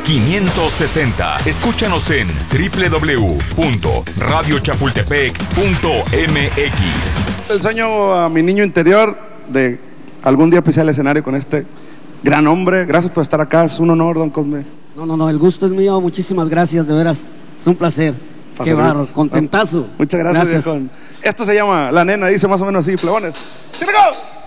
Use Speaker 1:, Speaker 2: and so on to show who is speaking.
Speaker 1: 560. Escúchanos en www.radiochapultepec.mx.
Speaker 2: El sueño a mi niño interior de algún día pisar el escenario con este gran hombre. Gracias por estar acá, es un honor, don Cosme.
Speaker 3: No, el gusto es mío, muchísimas gracias, de veras, es un placer. Qué barro, contentazo.
Speaker 2: Muchas gracias, viejo. Esto se llama La Nena, dice más o menos así, plebones. ¡Sí,